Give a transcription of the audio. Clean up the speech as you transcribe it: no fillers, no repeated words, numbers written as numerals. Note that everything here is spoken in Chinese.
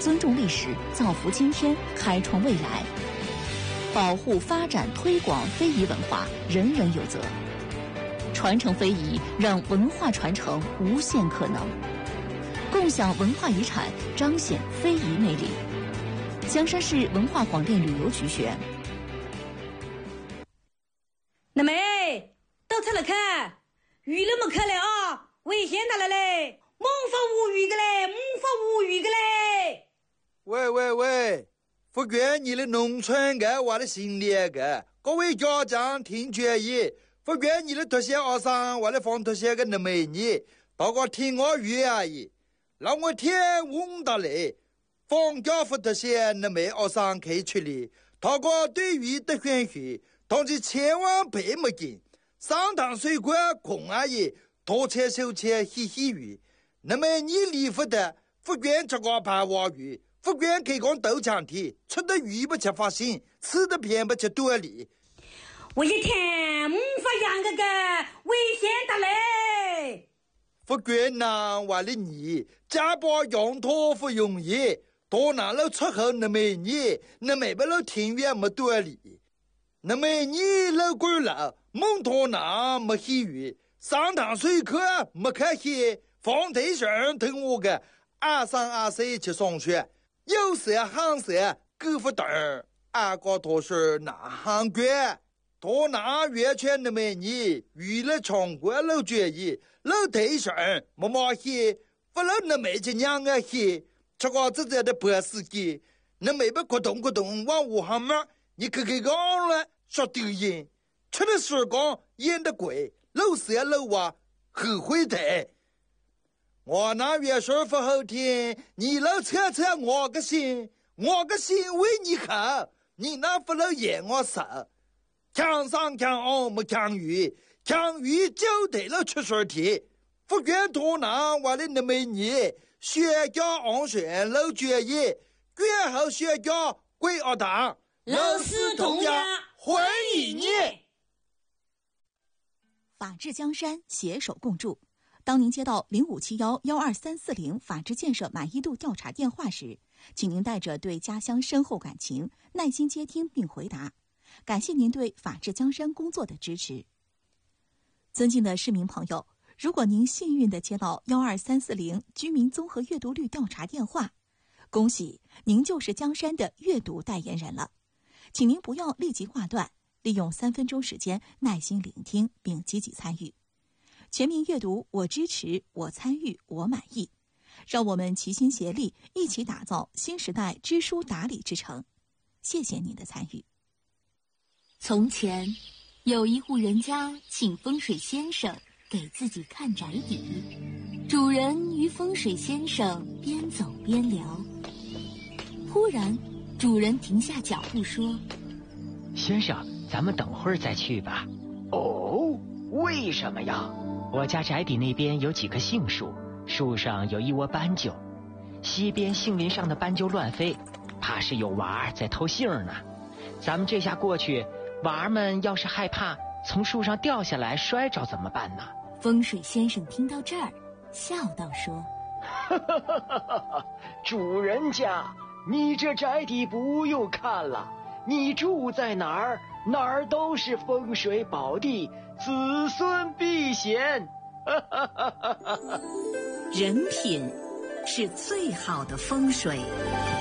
尊重历史，造福今天，开创未来。保护、发展、推广非遗文化，人人有责。传承非遗，让文化传承无限可能。共享文化遗产，彰显非遗魅力。香山市文化广电旅游局宣。 那妹，到菜了看，鱼了没看了啊？危险大了嘞！猛发无语个嘞，猛发无语个嘞！ 喂，福建你的农村个，我的心里个，各位家长听决议，福建你的特些学生，我的放特些个那美女，大家听我语而已。让我天问到嘞，放假福特些那美学生可以出来，大家对于的选学，但是千万别没劲，上堂水果空而已，多切手切嘻嘻语。那么你离福的福建这个排话语，福建可以讲豆浆体，吃的鱼不吃发心，吃的偏不吃多里。 我一天发养个危险的嘞！ 福建呐，为了你家把养托不容易，多拿了出口那么你，那没不了庭院没多里，那么你老贵了，蒙托拿没喜语，上堂水课没开戏。放对象等我个23、24去上学，有时行时够不等，俺个多是那行官，多拿月圈的美女，娱乐场馆老决议，老对象没马戏，不老那没去娘个戏，这个自己的白司机，那没不咕咚咕咚往屋上面，你看看讲了说丢人，吃的时光演的贵，老师老娃后悔的。我那月事不好听，你老扯我个心为你好，你那不老演我手，强上强下没强于就得了出事题，福建多拿我的那么你，学校安全老决议，卷后学校归学堂， 老师同样欢迎你。 法治江山，携手共筑。当您接到0571-12340法治建设满意度调查电话时，请您带着对家乡深厚感情，耐心接听并回答。感谢您对法治江山工作的支持。尊敬的市民朋友，如果您幸运地接到12340居民综合阅读率调查电话，恭喜您就是江山的阅读代言人了。请您不要立即挂断，利用3分钟时间耐心聆听并积极参与。全民阅读，我支持，我参与，我满意。让我们齐心协力，一起打造新时代知书达理之城。谢谢您的参与。 从前，有一户人家请风水先生给自己看宅邸。主人与风水先生边走边聊，忽然，主人停下脚步说：“ 先生，咱们等会儿再去吧。”“ 哦，为什么呀？”“ 我家宅邸那边有几棵杏树，树上有一窝斑鸠，西边杏林上的斑鸠乱飞，怕是有娃儿在偷杏呢。咱们这下过去，娃儿们要是害怕从树上掉下来摔着怎么办呢？” 风水先生听到这儿，笑道说：“ 主人家，你这宅邸不用看了，你住在哪儿，哪儿都是风水宝地，子孙避险。” 人品是最好的风水。